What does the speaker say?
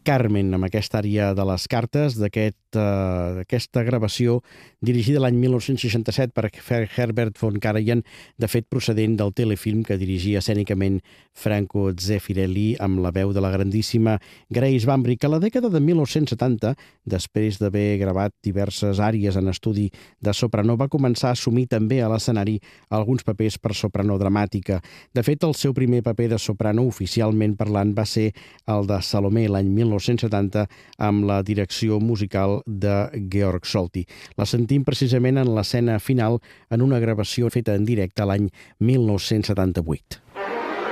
Carmen, amb aquesta àrea de les cartes d'aquesta gravació dirigida l'any 1967 per Herbert von Karajan, de fet procedent del telefilm que dirigia escènicament Franco Zeffirelli amb la veu de la grandíssima Grace Bambrick, que a la dècada de 1970, després d'haver gravat diverses àries en estudi de soprano, va començar a assumir també a l'escenari alguns papers per soprano dramàtica. De fet, el seu primer paper de soprano, oficialment parlant, va ser el de Salomé l'any 1970 amb la direcció musical de Georg Solti. La sentim precisament en l'escena final en una gravació feta en directe l'any 1978.